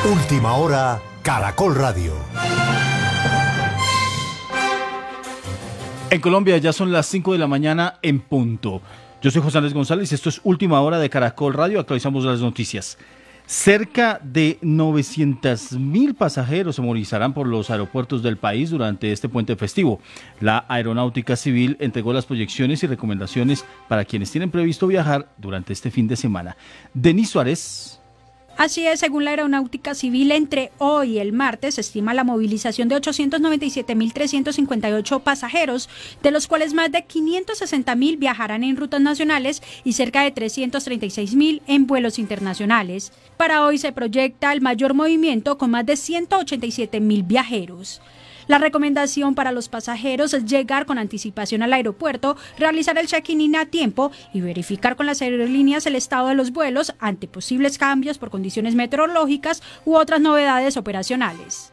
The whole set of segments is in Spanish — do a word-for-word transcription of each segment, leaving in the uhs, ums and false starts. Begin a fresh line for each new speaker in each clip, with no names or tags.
Última hora, Caracol Radio.
En Colombia ya son las cinco de la mañana en punto. Yo soy José Andrés González y esto es Última Hora de Caracol Radio. Actualizamos las noticias. Cerca de novecientos mil pasajeros se movilizarán por los aeropuertos del país durante este puente festivo. La Aeronáutica Civil entregó las proyecciones y recomendaciones para quienes tienen previsto viajar durante este fin de semana. Denis Suárez.
Así es, según la Aeronáutica Civil, entre hoy y el martes se estima la movilización de ochocientos noventa y siete mil trescientos cincuenta y ocho pasajeros, de los cuales más de quinientos sesenta mil viajarán en rutas nacionales y cerca de trescientos treinta y seis mil en vuelos internacionales. Para hoy se proyecta el mayor movimiento con más de ciento ochenta y siete mil viajeros. La recomendación para los pasajeros es llegar con anticipación al aeropuerto, realizar el check-in a tiempo y verificar con las aerolíneas el estado de los vuelos ante posibles cambios por condiciones meteorológicas u otras novedades operacionales.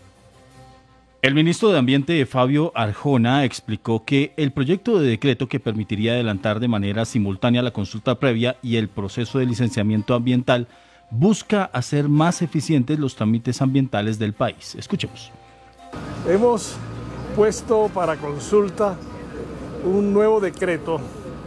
El ministro de Ambiente, Fabio Arjona, explicó que el proyecto de decreto que permitiría adelantar de manera simultánea la consulta previa y el proceso de licenciamiento ambiental busca hacer más eficientes los trámites ambientales del país. Escuchemos.
Hemos puesto para consulta un nuevo decreto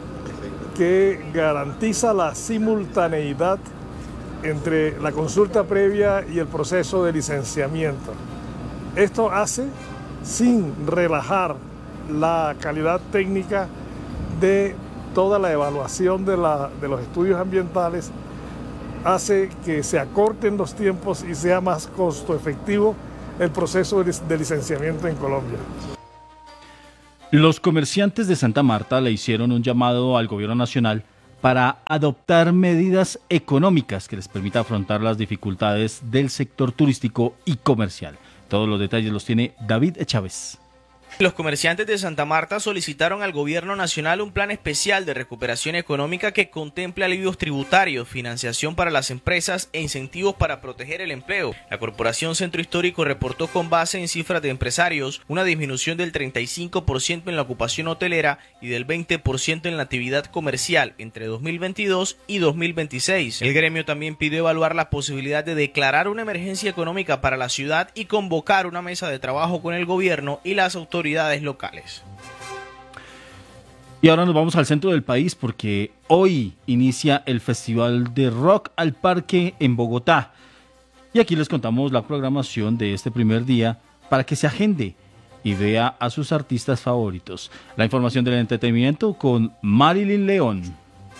que garantiza la simultaneidad entre la consulta previa y el proceso de licenciamiento. Esto hace sin relajar la calidad técnica de toda la evaluación de, la, de los estudios ambientales, hace que se acorten los tiempos y sea más costo efectivo el proceso de licenciamiento en Colombia.
Los comerciantes de Santa Marta le hicieron un llamado al gobierno nacional para adoptar medidas económicas que les permita afrontar las dificultades del sector turístico y comercial. Todos los detalles los tiene David Chávez.
Los comerciantes de Santa Marta solicitaron al gobierno nacional un plan especial de recuperación económica que contemple alivios tributarios, financiación para las empresas e incentivos para proteger el empleo. La Corporación Centro Histórico reportó con base en cifras de empresarios una disminución del treinta y cinco por ciento en la ocupación hotelera y del veinte por ciento en la actividad comercial entre dos mil veintidós y dos mil veintiséis. El gremio también pidió evaluar la posibilidad de declarar una emergencia económica para la ciudad y convocar una mesa de trabajo con el gobierno y las autoridades locales.
Y ahora nos vamos al centro del país porque hoy inicia el Festival de Rock al Parque en Bogotá. Y aquí les contamos la programación de este primer día para que se agende y vea a sus artistas favoritos. La información del entretenimiento con Marilyn León.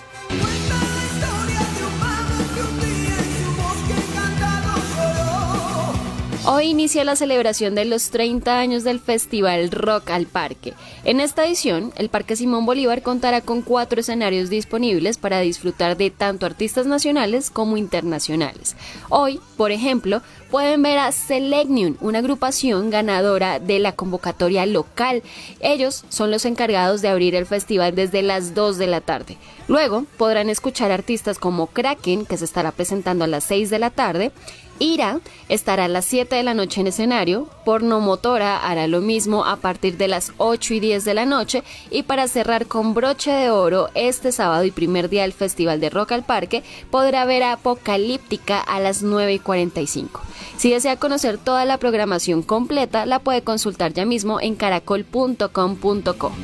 Hoy inicia la celebración de los treinta años del Festival Rock al Parque. En esta edición, el Parque Simón Bolívar contará con cuatro escenarios disponibles para disfrutar de tanto artistas nacionales como internacionales. Hoy, por ejemplo, pueden ver a Selecnium, una agrupación ganadora de la convocatoria local. Ellos son los encargados de abrir el festival desde las dos de la tarde. Luego podrán escuchar artistas como Kraken, que se estará presentando a las seis de la tarde, Ira estará a las siete de la noche en escenario, Pornomotora hará lo mismo a partir de las ocho y diez de la noche y para cerrar con broche de oro este sábado y primer día del Festival de Rock al Parque podrá ver a Apocalíptica a las nueve y cuarenta y cinco. Si desea conocer toda la programación completa la puede consultar ya mismo en caracol punto com punto co.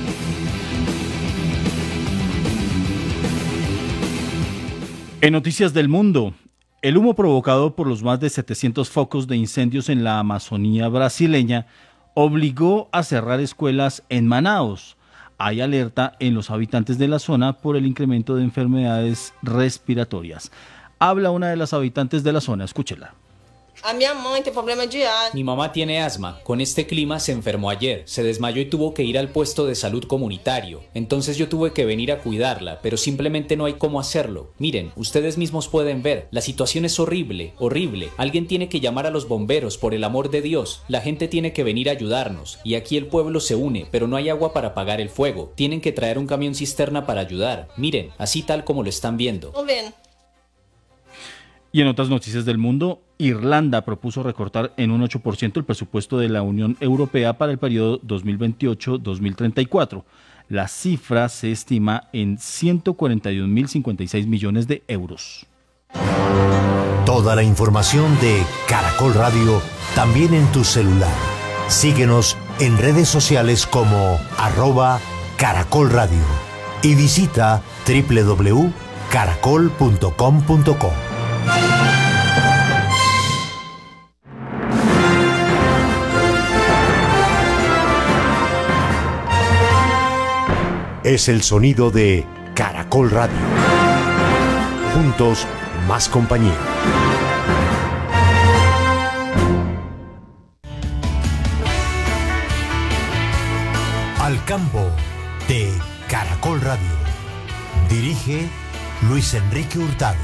En noticias del mundo, el humo provocado por los más de setecientos focos de incendios en la Amazonía brasileña obligó a cerrar escuelas en Manaos. Hay alerta en los habitantes de la zona por el incremento de enfermedades respiratorias. Habla una de las habitantes de la zona, escúchela.
A mi mamá tiene problema de asma.
Mi mamá tiene asma. Con este clima se enfermó ayer, se desmayó y tuvo que ir al puesto de salud comunitario. Entonces yo tuve que venir a cuidarla, pero simplemente no hay cómo hacerlo. Miren, ustedes mismos pueden ver, la situación es horrible, horrible. Alguien tiene que llamar a los bomberos, por el amor de Dios. La gente tiene que venir a ayudarnos. Y aquí el pueblo se une, pero no hay agua para apagar el fuego. Tienen que traer un camión cisterna para ayudar. Miren, así tal como lo están viendo.
No ven.
Y en otras noticias del mundo, Irlanda propuso recortar en un ocho por ciento el presupuesto de la Unión Europea para el periodo dos mil veintiocho a dos mil treinta y cuatro. La cifra se estima en ciento cuarenta y un mil cincuenta y seis millones de euros.
Toda la información de Caracol Radio también en tu celular. Síguenos en redes sociales como arroba Caracol Radio y visita doble u doble u doble u punto caracol punto com punto co. Es el sonido de Caracol Radio. Juntos, más compañía. Al campo de Caracol Radio. Dirige Luis Enrique Hurtado.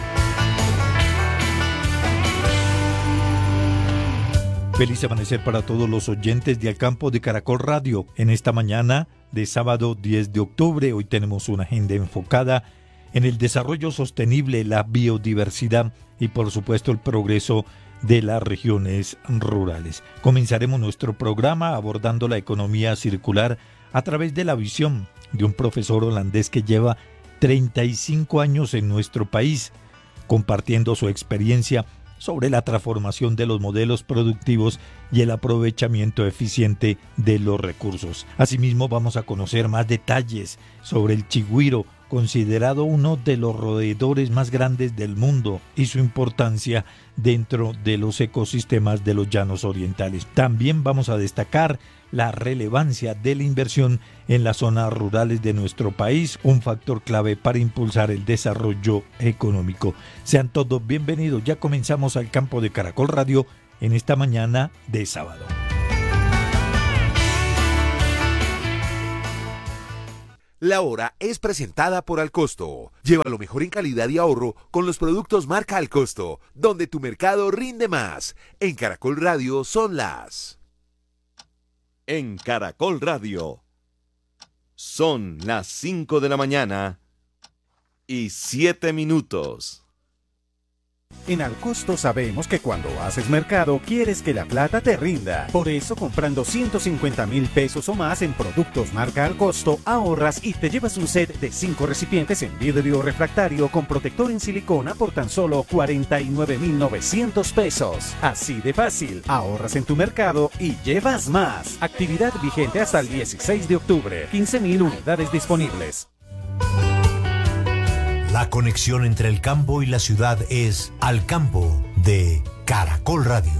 Feliz amanecer para todos los oyentes de Al Campo de Caracol Radio. En esta mañana de sábado diez de octubre, hoy tenemos una agenda enfocada en el desarrollo sostenible, la biodiversidad y por supuesto el progreso de las regiones rurales. Comenzaremos nuestro programa abordando la economía circular a través de la visión de un profesor holandés que lleva treinta y cinco años en nuestro país, compartiendo su experiencia sobre la transformación de los modelos productivos y el aprovechamiento eficiente de los recursos. Asimismo, vamos a conocer más detalles sobre el chigüiro, considerado uno de los roedores más grandes del mundo, y su importancia dentro de los ecosistemas de los llanos orientales. También vamos a destacar la relevancia de la inversión en las zonas rurales de nuestro país, un factor clave para impulsar el desarrollo económico. Sean todos bienvenidos, ya comenzamos Al Campo de Caracol Radio en esta mañana de sábado.
La hora es presentada por Alcosto. Lleva lo mejor en calidad y ahorro con los productos marca Alcosto, donde tu mercado rinde más. En Caracol Radio son las...
En Caracol Radio son las cinco de la mañana y siete minutos.
En Alcosto sabemos que cuando haces mercado quieres que la plata te rinda. Por eso, comprando ciento cincuenta mil pesos o más en productos marca Alcosto, ahorras y te llevas un set de cinco recipientes en vidrio refractario con protector en silicona por tan solo cuarenta y nueve mil novecientos pesos. Así de fácil, ahorras en tu mercado y llevas más. Actividad vigente hasta el dieciséis de octubre. quince mil unidades disponibles.
La conexión entre el campo y la ciudad es Al Campo de Caracol Radio.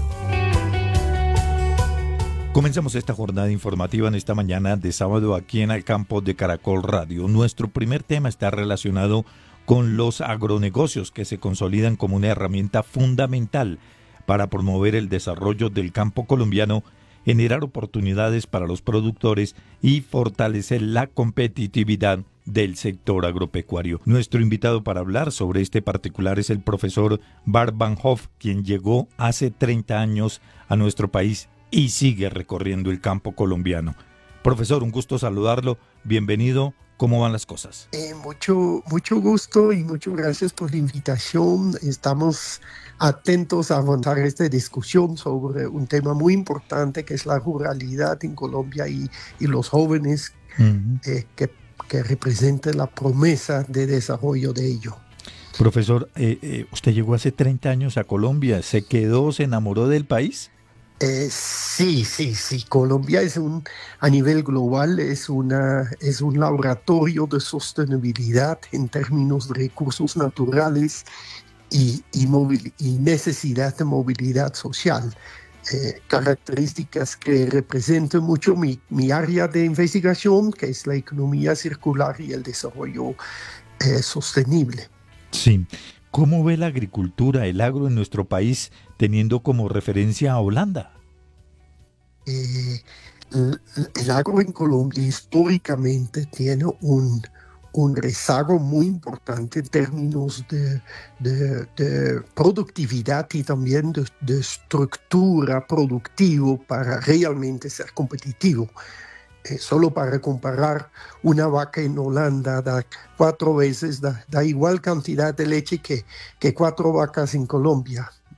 Comenzamos esta jornada informativa en esta mañana de sábado aquí en Al Campo de Caracol Radio. Nuestro primer tema está relacionado con los agronegocios, que se consolidan como una herramienta fundamental para promover el desarrollo del campo colombiano, generar oportunidades para los productores y fortalecer la competitividad del sector agropecuario. Nuestro invitado para hablar sobre este particular es el profesor Bart Van Hoff, quien llegó hace treinta años a nuestro país y sigue recorriendo el campo colombiano. Profesor, un gusto saludarlo. Bienvenido. ¿Cómo van las cosas?
Eh, mucho, mucho gusto y muchas gracias por la invitación. Estamos atentos a avanzar esta discusión sobre un tema muy importante que es la ruralidad en Colombia y, y los jóvenes uh-huh. eh, que, que representan la promesa de desarrollo de ello.
Profesor, eh, eh, usted llegó hace treinta años a Colombia. ¿Se quedó, se enamoró del país?
Eh, sí, sí, sí. Colombia es un, a nivel global, es, una, es un laboratorio de sostenibilidad en términos de recursos naturales y, y, movi- y necesidad de movilidad social. Eh, características que representan mucho mi, mi área de investigación, que es la economía circular y el desarrollo eh, sostenible.
Sí. ¿Cómo ve la agricultura, el agro en nuestro país, teniendo como referencia a Holanda?
Eh, el, el agro en Colombia históricamente tiene un, un rezago muy importante en términos de, de, de productividad y también de, de estructura productiva para realmente ser competitivo. Eh, solo para comparar, una vaca en Holanda da cuatro veces, da, da igual cantidad de leche que, que cuatro vacas en Colombia.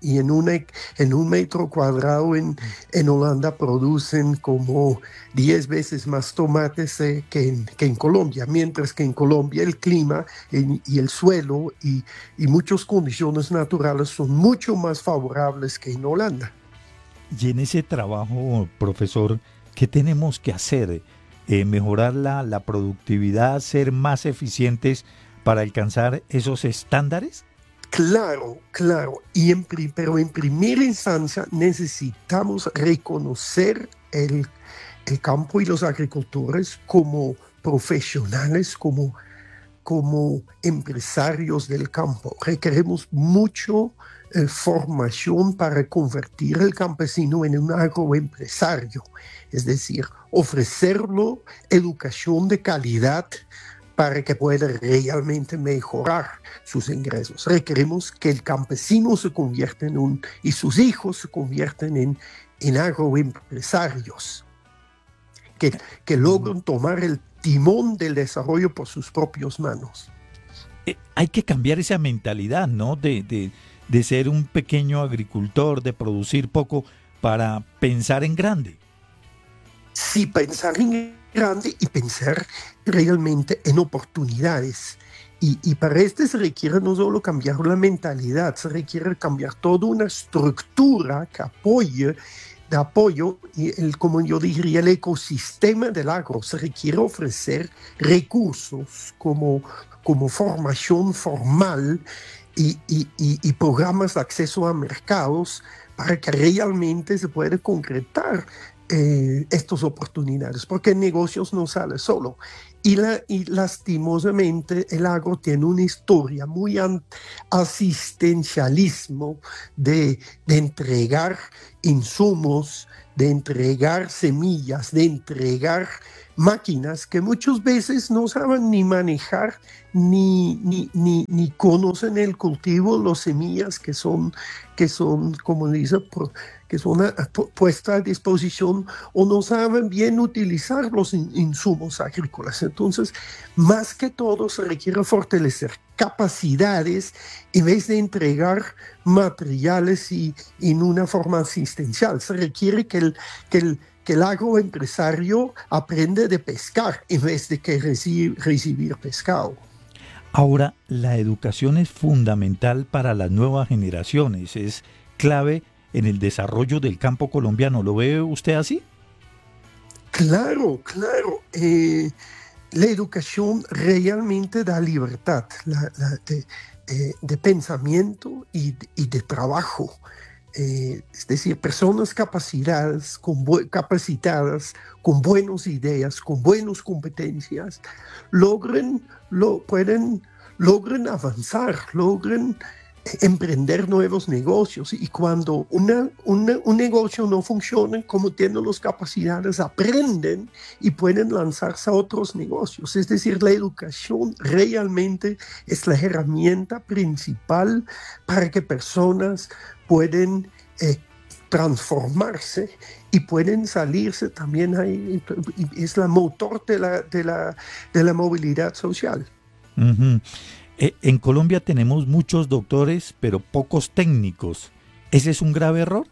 y en, una, en un metro cuadrado en, en Holanda producen como diez veces más tomates eh, que, en, que en Colombia, mientras que en Colombia el clima y, y el suelo y, y muchas condiciones naturales son mucho más favorables que en Holanda.
Y en ese trabajo, profesor, ¿qué tenemos que hacer? Eh, ¿Mejorar la, la productividad, ser más eficientes para alcanzar esos estándares?
Claro, claro, y en, pero en primera instancia necesitamos reconocer el, el campo y los agricultores como profesionales, como, como empresarios del campo. Requerimos mucho eh, formación para convertir el campesino en un agroempresario, es decir, ofrecerlo educación de calidad para que pueda realmente mejorar sus ingresos. Requerimos que el campesino se convierta en un, y sus hijos se conviertan en, en agroempresarios, que, que logren tomar el timón del desarrollo por sus propias manos.
Eh, hay que cambiar esa mentalidad, ¿no? De, de, de ser un pequeño agricultor, de producir poco, para pensar en grande.
Sí, pensar en grande y pensar realmente en oportunidades. Y, y para esto se requiere no solo cambiar la mentalidad, se requiere cambiar toda una estructura que apoye, de apoyo, y el, como yo diría, el ecosistema del agro. Se requiere ofrecer recursos como, como formación formal y, y, y, y programas de acceso a mercados para que realmente se pueda concretar Eh, estas oportunidades, porque negocios no sale solo. Y, la, y lastimosamente el agro tiene una historia muy asistencialismo de, de entregar insumos, de entregar semillas, de entregar máquinas que muchas veces no saben ni manejar ni, ni, ni, ni conocen el cultivo, las semillas que son, que son como dice, que son a, pu puestas a disposición, o no saben bien utilizar los in, insumos agrícolas. Entonces, más que todo se requiere fortalecer capacidades en vez de entregar materiales y, y en una forma asistencial. Se requiere que el, que el que el agroempresario aprende de pescar en vez de que reci recibir pescado.
Ahora, la educación es fundamental para las nuevas generaciones, es clave en el desarrollo del campo colombiano. ¿Lo ve usted así?
Claro, claro. Eh, la educación realmente da libertad la, la, de, eh, de pensamiento y, y de trabajo. Eh, es decir, personas capacitadas con, capacitadas, con buenas ideas, con buenas competencias, logren, lo, pueden, logren avanzar, logren emprender nuevos negocios. Y cuando una, una, un negocio no funciona como tienen las capacidades, aprenden y pueden lanzarse a otros negocios. Es decir, la educación realmente es la herramienta principal para que personas pueden eh, transformarse y pueden salirse también ahí. Es la motor de la, de la, de la movilidad social.
Uh-huh. eh, en Colombia tenemos muchos doctores, pero pocos técnicos. ¿Ese es un grave error?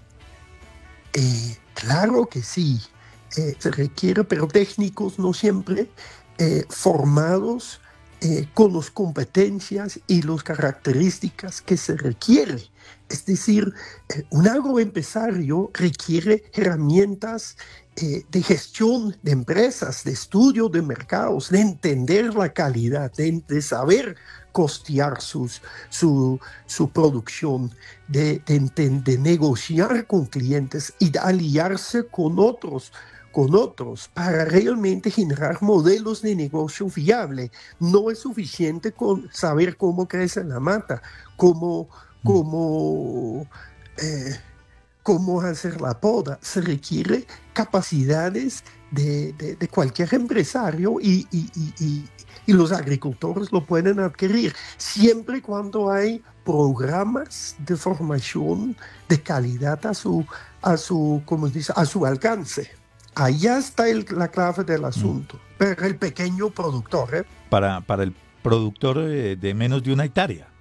Eh, claro que sí. Eh, se requiere, pero técnicos no siempre eh, formados eh, con las competencias y las características que se requiere. Es decir, eh, un agroempresario requiere herramientas eh, de gestión de empresas, de estudio de mercados, de entender la calidad, de, de saber costear sus, su, su producción, de, de, de negociar con clientes y de aliarse con otros, con otros para realmente generar modelos de negocio viable. No es suficiente con saber cómo crece la mata, cómo Cómo, eh, cómo hacer la poda. Se requiere capacidades de, de, de cualquier empresario y, y, y, y, y los agricultores lo pueden adquirir siempre y cuando hay programas de formación de calidad a su, a su, ¿cómo se dice? A su alcance. Allá está el, la clave del asunto. Mm. Para el pequeño productor. ¿eh?
Para, para el productor de, de menos de una hectárea.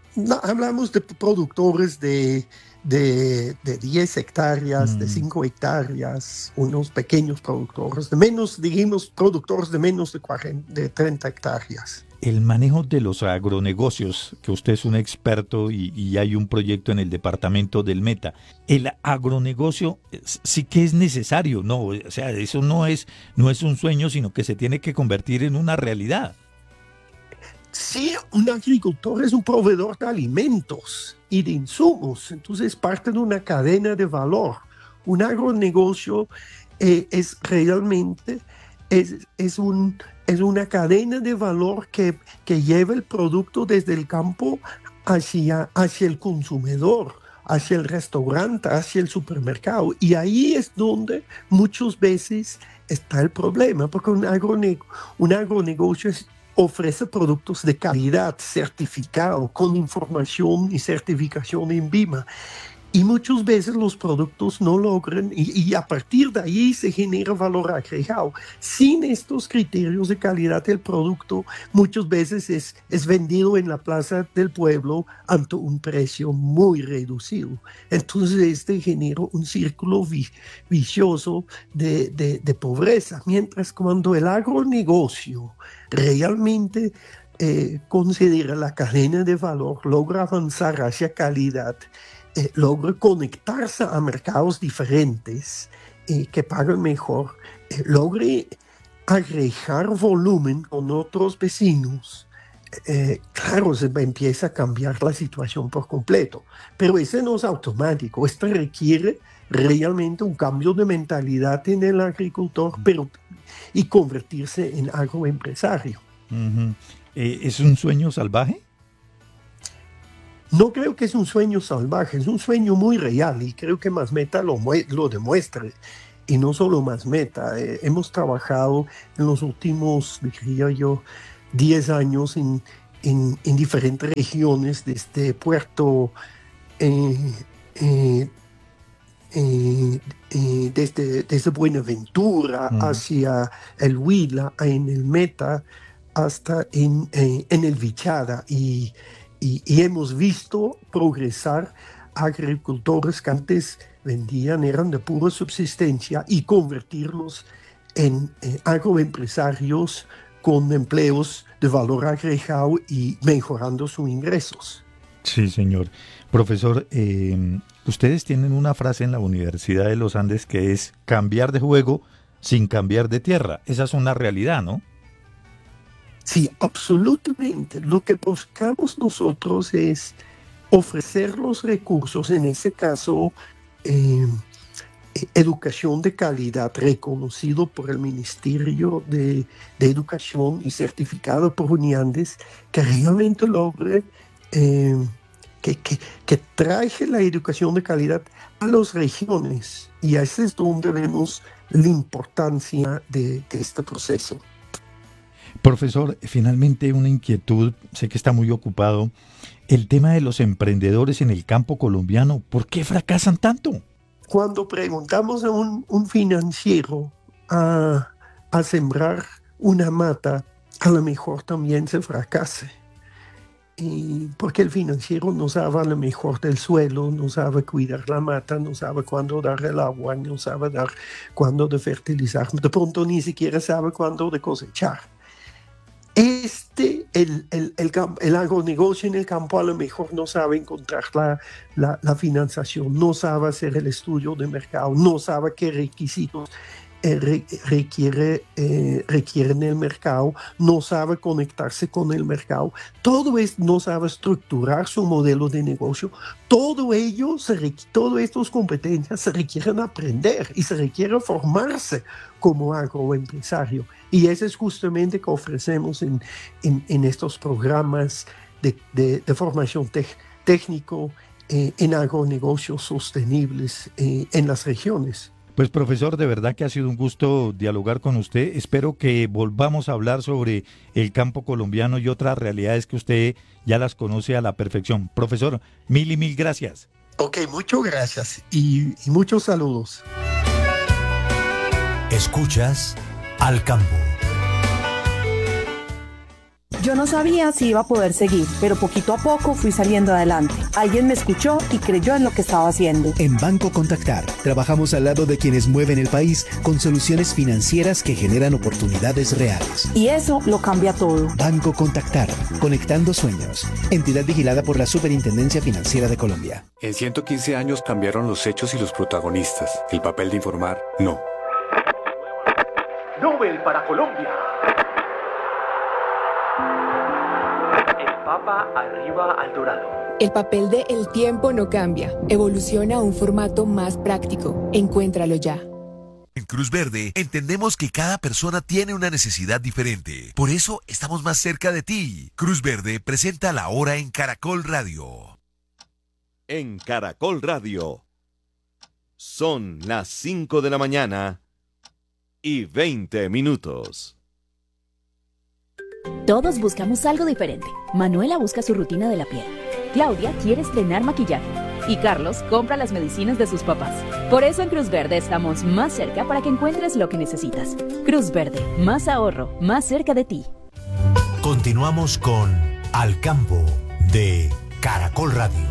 No, hablamos de productores de, de, de diez hectáreas, mm. de cinco hectáreas, unos pequeños productores, de menos, digamos, productores de menos de, cuarenta, de treinta hectáreas.
El manejo de los agronegocios, que usted es un experto y, y hay un proyecto en el departamento del Meta. El agronegocio sí que es necesario, ¿no? O sea, eso no es, no es un sueño, sino que se tiene que convertir en una realidad.
Sí, un agricultor es un proveedor de alimentos y de insumos, entonces parte de una cadena de valor. Un agronegocio eh, es realmente es, es, un, es una cadena de valor que, que lleva el producto desde el campo hacia, hacia el consumidor, hacia el restaurante, hacia el supermercado. Y ahí es donde muchas veces está el problema, porque un, agrone, un agronegocio es ofrece productos de calidad, certificados, con información y certificación en BIMA. Y muchas veces los productos no logran, y, y a partir de ahí se genera valor agregado. Sin estos criterios de calidad, el producto muchas veces es, es vendido en la plaza del pueblo ante un precio muy reducido. Entonces este genera un círculo vi, vicioso de, de, de pobreza. Mientras cuando el agronegocio realmente eh, considera la cadena de valor, logra avanzar hacia calidad, Eh, logra conectarse a mercados diferentes eh, que pagan mejor, eh, logre agregar volumen con otros vecinos, eh, claro, se empieza a cambiar la situación por completo. Pero ese no es automático, esto requiere realmente un cambio de mentalidad en el agricultor, pero, y convertirse en agroempresario.
Uh-huh. eh, ¿Es un sueño salvaje?
No creo que es un sueño salvaje, es un sueño muy real y creo que Masmeta lo, lo demuestra. Y no solo Masmeta, eh, hemos trabajado en los últimos, diría yo, diez años en, en, en diferentes regiones, desde Puerto, eh, eh, eh, eh, desde, desde Buenaventura mm. hacia el Huila, en el Meta, hasta en, eh, en el Vichada. Y Y, y hemos visto progresar agricultores que antes vendían, eran de pura subsistencia, y convertirlos en eh, agroempresarios con empleos de valor agregado y mejorando sus ingresos.
Sí, señor. Profesor, eh, ustedes tienen una frase en la Universidad de los Andes que es cambiar de juego sin cambiar de tierra. Esa es una realidad, ¿no?
Sí, absolutamente. Lo que buscamos nosotros es ofrecer los recursos, en ese caso, eh, educación de calidad reconocido por el Ministerio de, de Educación y certificado por UNIANDES, que realmente logre eh, que, que, que traje la educación de calidad a las regiones. Y ese es donde vemos la importancia de, de este proceso.
Profesor, finalmente una inquietud, sé que está muy ocupado, el tema de los emprendedores en el campo colombiano, ¿por qué fracasan tanto?
Cuando preguntamos a un, un financiero a, a sembrar una mata, a lo mejor también se fracasa. Y porque el financiero no sabe a lo mejor del suelo, no sabe cuidar la mata, no sabe cuándo dar el agua, no sabe dar cuándo de fertilizar, de pronto ni siquiera sabe cuándo de cosechar. Este, el, el, el, el agronegocio en el campo a lo mejor no sabe encontrar la, la, la financiación, no sabe hacer el estudio de mercado, no sabe qué requisitos eh, re, requiere, eh, requieren el mercado, no sabe conectarse con el mercado, todo esto no sabe estructurar su modelo de negocio. Todo ello, se, todas estas competencias se requieren aprender y se requiere formarse como agroempresario. Y eso es justamente que ofrecemos en, en, en estos programas de, de, de formación te, técnico eh, en agronegocios sostenibles eh, en las regiones.
Pues profesor, de verdad que ha sido un gusto dialogar con usted. Espero que volvamos a hablar sobre el campo colombiano y otras realidades que usted ya las conoce a la perfección. Profesor, mil y mil gracias.
Ok, muchas gracias y, y muchos saludos.
Escuchas Al Campo.
Yo no sabía si iba a poder seguir, pero poquito a poco fui saliendo adelante. Alguien me escuchó y creyó en lo que estaba haciendo.
En Banco Contactar, trabajamos al lado de quienes mueven el país con soluciones financieras que generan oportunidades reales.
Y eso lo cambia todo.
Banco Contactar, conectando sueños. Entidad vigilada por la Superintendencia Financiera de Colombia.
En ciento quince años cambiaron los hechos y los protagonistas. El papel de informar, no.
Nobel para Colombia. El Papa arriba al dorado.
El papel de El Tiempo no cambia. Evoluciona a un formato más práctico. Encuéntralo ya.
En Cruz Verde entendemos que cada persona tiene una necesidad diferente. Por eso estamos más cerca de ti. Cruz Verde presenta La Hora en Caracol Radio.
En Caracol Radio. Son las cinco de la mañana y veinte minutos.
Todos buscamos algo diferente. Manuela busca su rutina de la piel. Claudia quiere estrenar maquillaje. Y Carlos compra las medicinas de sus papás. Por eso en Cruz Verde estamos más cerca para que encuentres lo que necesitas. Cruz Verde, más ahorro, más cerca de ti.
Continuamos con Al Campo de Caracol Radio.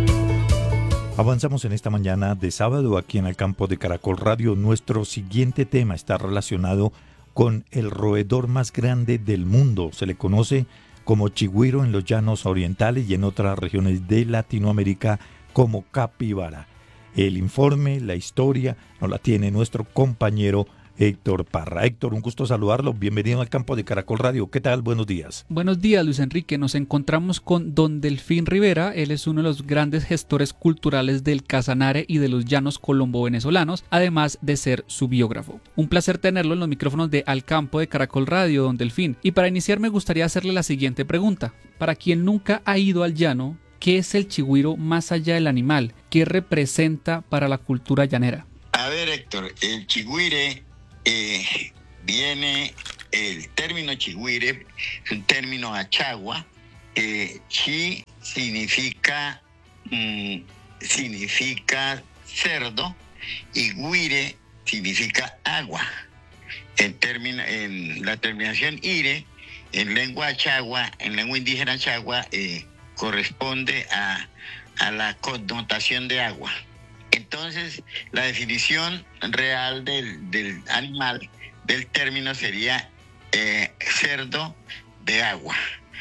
Avanzamos en esta mañana de sábado aquí en Al Campo de Caracol Radio. Nuestro siguiente tema está relacionado con el roedor más grande del mundo. Se le conoce como chigüiro en los llanos orientales y en otras regiones de Latinoamérica como capibara. El informe, la historia, nos la tiene nuestro compañero Héctor Parra. Héctor, un gusto saludarlo. Bienvenido al Campo de Caracol Radio. ¿Qué tal? Buenos días.
Buenos días, Luis Enrique. Nos encontramos con don Delfín Rivera. Él es uno de los grandes gestores culturales del Casanare y de los llanos colombo-venezolanos, además de ser su biógrafo. Un placer tenerlo en los micrófonos de Al Campo de Caracol Radio, don Delfín. Y para iniciar me gustaría hacerle la siguiente pregunta. Para quien nunca ha ido al llano, ¿qué es el chigüiro más allá del animal? ¿Qué representa para la cultura llanera?
A ver, Héctor, el chigüire eh, viene, el término chigüire es un término achagua. Eh, chi significa, mm, significa cerdo y guire significa agua. En, término, en la terminación ire, en lengua achagua, en lengua indígena achagua, eh, corresponde a, a la connotación de agua. Entonces, la definición real del, del animal, del término, sería eh, cerdo de agua.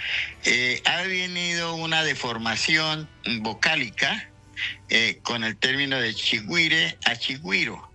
Eh, ha venido una deformación vocálica eh, con el término de chigüire a chigüiro,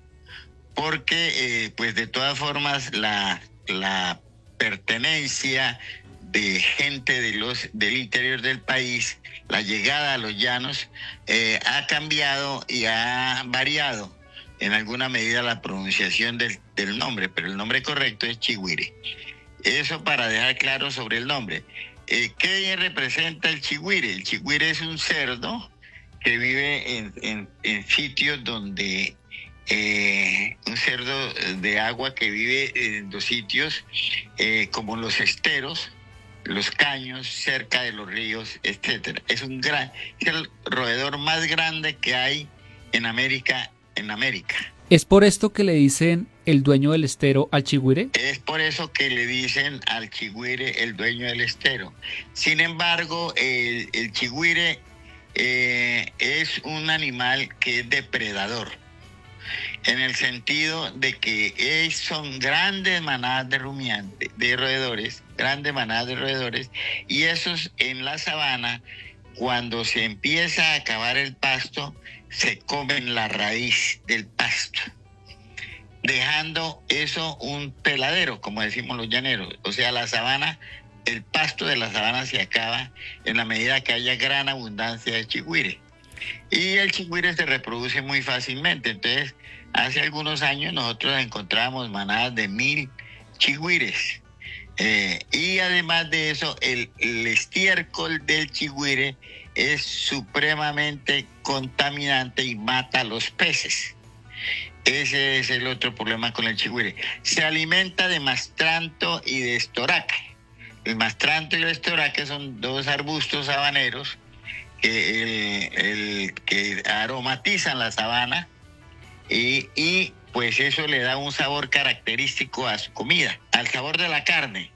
porque, eh, pues de todas formas, la, la pertenencia de gente de los, del interior del país, la llegada a los llanos, eh, ha cambiado y ha variado en alguna medida la pronunciación del, del nombre, pero el nombre correcto es chigüire. Eso para dejar claro sobre el nombre. Eh, ¿Qué representa el chigüire? El chigüire es un cerdo que vive en, en, en sitios donde... Eh, un cerdo de agua que vive en los sitios eh, como los esteros, los caños, cerca de los ríos, etcétera. Es un gran, es el roedor más grande que hay en América, en América.
¿Es por esto que le dicen el dueño del estero al chigüire?
Es por eso que le dicen al chigüire el dueño del estero. Sin embargo, el, el chigüire eh, es un animal que es depredador, en el sentido de que es, son grandes manadas de rumiantes, de roedores, grandes manadas de roedores, y esos en la sabana, cuando se empieza a acabar el pasto, se comen la raíz del pasto, dejando eso un peladero, como decimos los llaneros. O sea, la sabana, el pasto de la sabana se acaba en la medida que haya gran abundancia de chigüire. Y el chigüire se reproduce muy fácilmente. Entonces, hace algunos años nosotros encontrábamos manadas de mil chigüires. Eh, y además de eso, el, el estiércol del chigüire es supremamente contaminante y mata a los peces. Ese es el otro problema con el chigüire. Se alimenta de mastranto y de estoraque. El mastranto y el estoraque son dos arbustos sabaneros que, el, el, que aromatizan la sabana y, y pues eso le da un sabor característico a su comida, al sabor de la carne,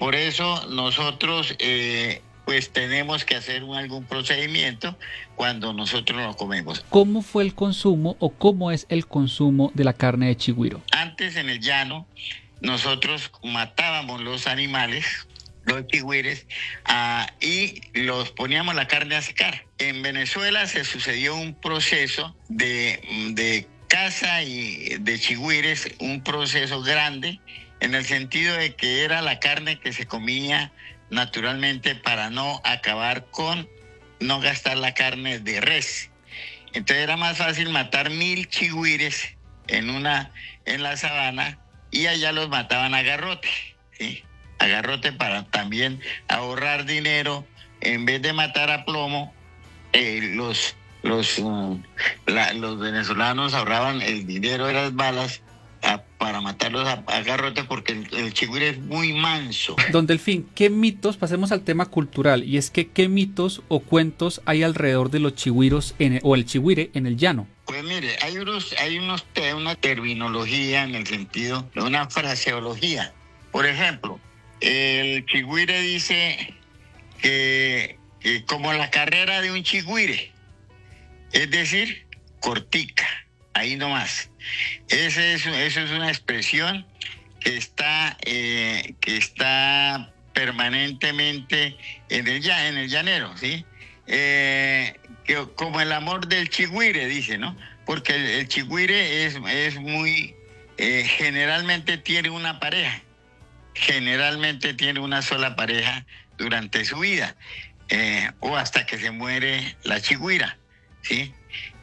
por eso nosotros eh, pues tenemos que hacer un, algún procedimiento cuando nosotros lo comemos.
¿Cómo fue el consumo o cómo es el consumo de la carne de chigüiro?
Antes en el llano nosotros matábamos los animales, los chigüires, uh, y los poníamos la carne a secar. En Venezuela se sucedió un proceso de, de caza y de chigüires, un proceso grande, en el sentido de que era la carne que se comía naturalmente para no acabar con, no gastar la carne de res. Entonces era más fácil matar mil chigüires en, una, en la sabana y allá los mataban a garrote, ¿sí? A garrote para también ahorrar dinero. En vez de matar a plomo, eh, los, los, uh, la, los venezolanos ahorraban el dinero de las balas a, para matarlos a, a garrote, porque el, el chigüire es muy manso.
Don Delfín, ¿qué mitos? Pasemos al tema cultural, y es que ¿qué mitos o cuentos hay alrededor de los chigüiros en el, o el chigüire en el llano?
Pues mire, hay unos, hay unos te, una terminología en el sentido de una fraseología. Por ejemplo, el chigüire dice que, que como la carrera de un chigüire, es decir, cortica, ahí nomás. Ese es, eso es una expresión que está, eh, que está permanentemente en el, en el llanero, ¿sí? Eh, que, como el amor del chigüire, dice, ¿no? Porque el, el chigüire es, es muy, eh, generalmente tiene una pareja, generalmente tiene una sola pareja durante su vida, eh, o hasta que se muere la chigüira, ¿sí?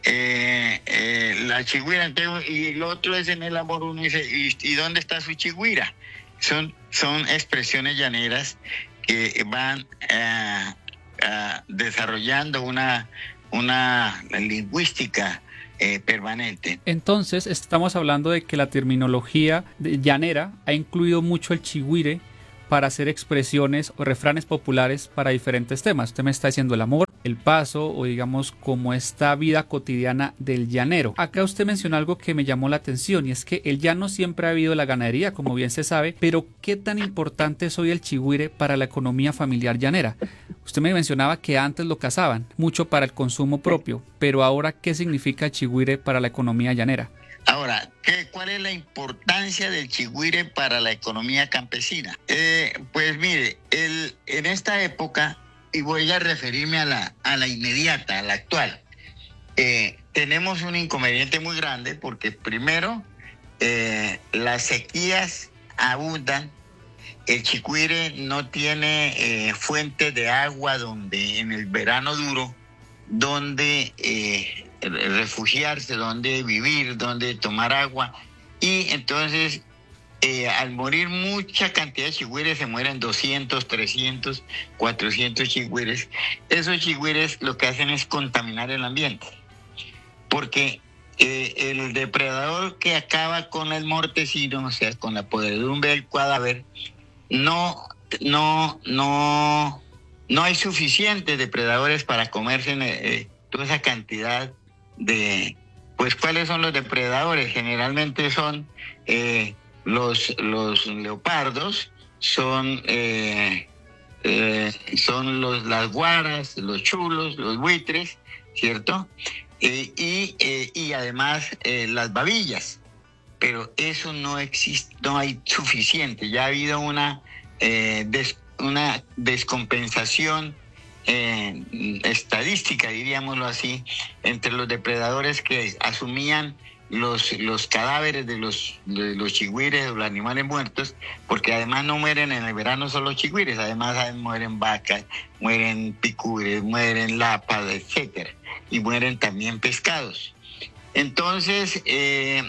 Eh, eh, la chigüira, entonces, y el otro es en el amor, uno dice, ¿y, y dónde está su chigüira? Son, son expresiones llaneras que van uh, uh, desarrollando una, una lingüística eh, permanente.
Entonces estamos hablando de que la terminología llanera ha incluido mucho el chigüire para hacer expresiones o refranes populares para diferentes temas. Usted me está diciendo el amor, el paso, o digamos como esta vida cotidiana del llanero. Acá usted mencionó algo que me llamó la atención, y es que el llano siempre ha habido la ganadería, como bien se sabe, pero ¿qué tan importante es hoy el chigüire para la economía familiar llanera? Usted me mencionaba que antes lo cazaban, mucho para el consumo propio, pero ahora, ¿qué significa el chigüire para la economía llanera?
Ahora, ¿qué, ¿cuál es la importancia del chigüire para la economía campesina? Eh, pues mire, el, en esta época, y voy a referirme a la, a la inmediata, a la actual, eh, tenemos un inconveniente muy grande porque primero, eh, las sequías abundan, el chigüire no tiene eh, fuentes de agua donde en el verano duro, donde eh, refugiarse, donde vivir, donde tomar agua, y entonces eh, al morir mucha cantidad de chigüires, se mueren doscientos, trescientos, cuatrocientos chigüires. Esos chigüires lo que hacen es contaminar el ambiente, porque eh, el depredador que acaba con el mortecino, o sea, con la podredumbre del cadáver, no, no, no, no hay suficientes depredadores para comerse eh, toda esa cantidad de, pues, ¿cuáles son los depredadores? Generalmente son eh, los, los leopardos, son, eh, eh, son los, las guaras, los chulos, los buitres, ¿cierto? Eh, y, eh, y además eh, las babillas. Pero eso no existe, no hay suficiente. Ya ha habido una, eh, des, una descompensación eh, estadística, diríamoslo así, entre los depredadores que asumían los, los cadáveres de los, de los chigüires o los animales muertos, porque además no mueren en el verano solo chigüires, además mueren vacas, mueren picures, mueren lapas, etcétera, y mueren también pescados. Entonces, eh,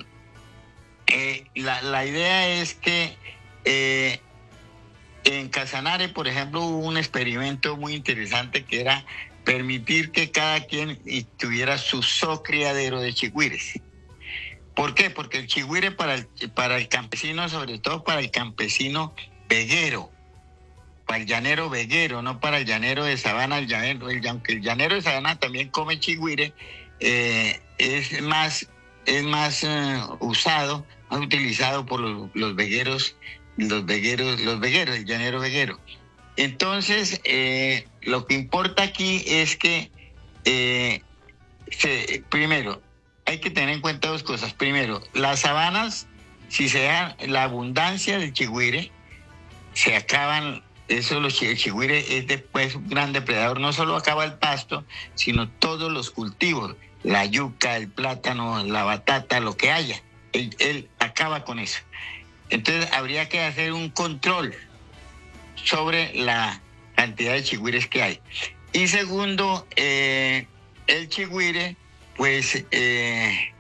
Eh, la, la idea es que eh, en Casanare, por ejemplo, hubo un experimento muy interesante que era permitir que cada quien tuviera su zocriadero de chigüires. ¿Por qué? Porque el chigüire para el, para el campesino, sobre todo para el campesino veguero, para el llanero veguero, no para el llanero de sabana, el llanero, el, aunque el llanero de sabana también come chigüire, eh, es más, es más uh, usado, más utilizado por los, los vegueros los vegueros, los vegueros, el llanero veguero. Entonces, eh, lo que importa aquí es que, eh, se, primero, hay que tener en cuenta dos cosas. Primero, las sabanas, si se da la abundancia del chigüire, se acaban, eso los el chigüire es después un gran depredador, no solo acaba el pasto, sino todos los cultivos, la yuca, el plátano, la batata, lo que haya. Él, él acaba con eso. Entonces habría que hacer un control sobre la cantidad de chigüires que hay. Y segundo, eh, el chigüire, pues eh,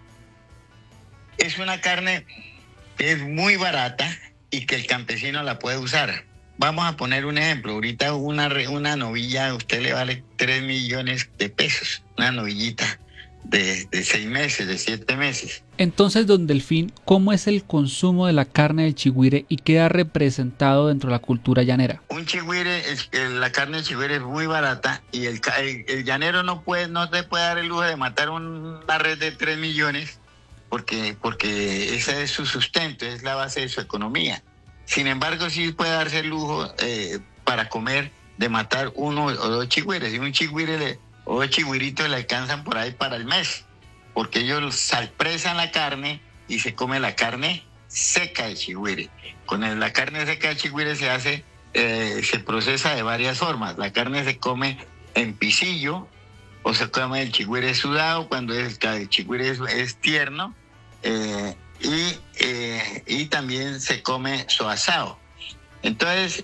es una carne que es muy barata y que el campesino la puede usar. Vamos a poner un ejemplo. Ahorita una, una novilla a usted le vale tres millones de pesos. Una novillita de, de seis meses, de siete meses.
Entonces, don Delfín, ¿cómo es el consumo de la carne del chigüire y qué ha representado dentro de la cultura llanera?
Un chigüire, es, la carne del chigüire es muy barata y el, el, el llanero no puede, no se puede dar el lujo de matar una red de tres millones porque, porque ese es su sustento, es la base de su economía. Sin embargo, sí puede darse el lujo eh, para comer de matar uno o dos chigüires. Y un chigüire le, o dos chigüiritos le alcanzan por ahí para el mes, porque ellos salpresan la carne y se come la carne seca del chigüire. Con el, la carne seca del chigüire se hace, eh, se procesa de varias formas. La carne se come en pisillo o se come el chigüire sudado cuando el, el chigüire es, es tierno. Eh, Y, eh, y también se come su asado. Entonces,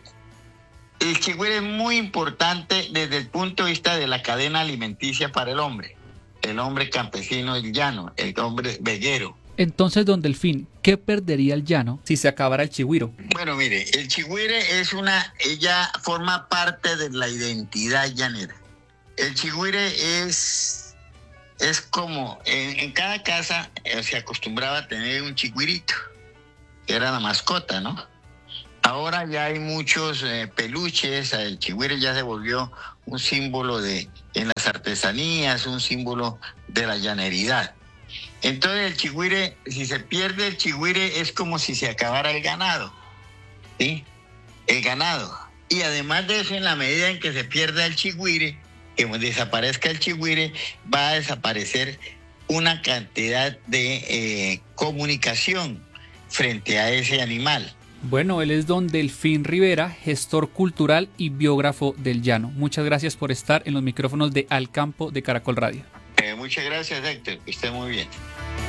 el chigüire es muy importante desde el punto de vista de la cadena alimenticia para el hombre. El hombre campesino, el llano, el hombre veguero.
Entonces, don Delfín, ¿qué perdería el llano si se acabara el chigüiro?
Bueno, mire, el chigüire es una, ella forma parte de la identidad llanera. El chigüire es... Es como, en, en cada casa eh, se acostumbraba a tener un chigüirito, que era la mascota, ¿no? Ahora ya hay muchos eh, peluches, el chigüire ya se volvió un símbolo de, en las artesanías, un símbolo de la llaneridad. Entonces el chigüire, si se pierde el chigüire es como si se acabara el ganado, ¿sí? El ganado. Y además de eso, en la medida en que se pierda el chigüire, que desaparezca el chigüire, va a desaparecer una cantidad de eh, comunicación frente a ese animal.
Bueno, él es don Delfín Rivera, gestor cultural y biógrafo del llano. Muchas gracias por estar en los micrófonos de Al Campo de Caracol Radio.
Eh, muchas gracias, Héctor, que esté muy bien.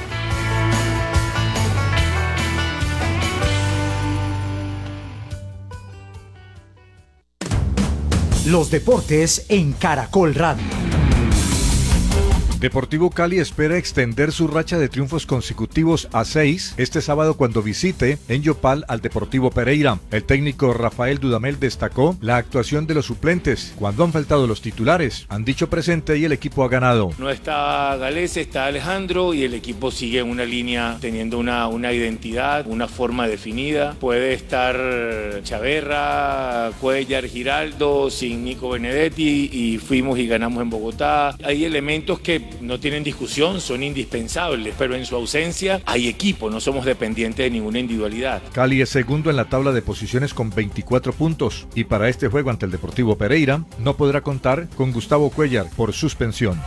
Los deportes en Caracol Radio.
Deportivo Cali espera extender su racha de triunfos consecutivos a seis este sábado cuando visite en Yopal al Deportivo Pereira. El técnico Rafael Dudamel destacó la actuación de los suplentes cuando han faltado los titulares. Han dicho presente y el equipo ha ganado.
No está Gales, está Alejandro y el equipo sigue en una línea teniendo una, una identidad, una forma definida. Puede estar Chaverra, Cuellar, Giraldo, sin Nico Benedetti y fuimos y ganamos en Bogotá. Hay elementos que no tienen discusión, son indispensables, pero en su ausencia hay equipo, no somos dependientes de ninguna individualidad.
Cali es segundo en la tabla de posiciones con veinticuatro puntos y para este juego ante el Deportivo Pereira no podrá contar con Gustavo Cuellar por suspensión.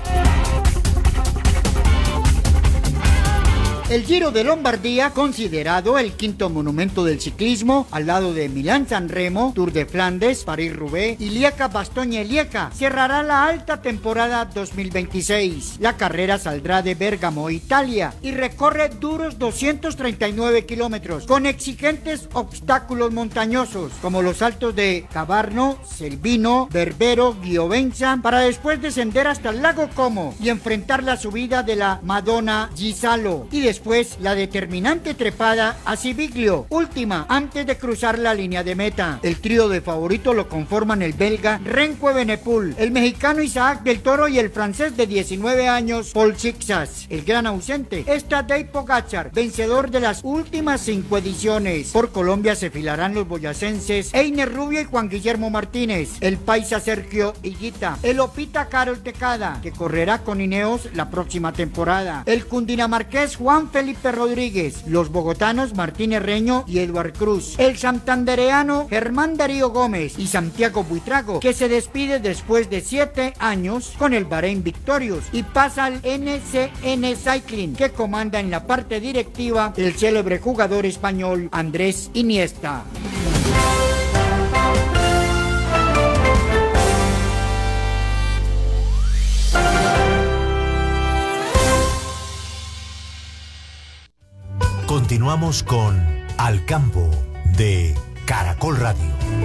El Giro de Lombardía, considerado el quinto monumento del ciclismo, al lado de Milán-San Remo, Tour de Flandes, París-Roubaix y Lieja-Bastogne-Lieja, cerrará la alta temporada dos mil veintiséis. La carrera saldrá de Bérgamo, Italia, y recorre duros doscientos treinta y nueve kilómetros, con exigentes obstáculos montañosos, como los saltos de Cavarno, Selvino, Berbero, Giovenza, para después descender hasta el lago Como y enfrentar la subida de la Madonna Gisalo, y después Después, la determinante trepada a Civiglio, última antes de cruzar la línea de meta. El trío de favoritos lo conforman el belga Renko Evenepoel, el mexicano Isaac del Toro y el francés de diecinueve años Paul Sixas. El gran ausente es Tadej Pogačar, vencedor de las últimas cinco ediciones. Por Colombia se filarán los boyacenses Einer Rubio y Juan Guillermo Martínez, el paisa Sergio Higuita, el opita Carol Tecada, que correrá con Ineos la próxima temporada, el cundinamarqués Juan Felipe Rodríguez, los bogotanos Martínez Reño y Eduard Cruz, el santandereano Germán Darío Gómez y Santiago Buitrago, que se despide después de siete años con el Bahrein Victorious y pasa al N C N Cycling, que comanda en la parte directiva el célebre jugador español Andrés Iniesta.
Continuamos con Al Campo de Caracol Radio.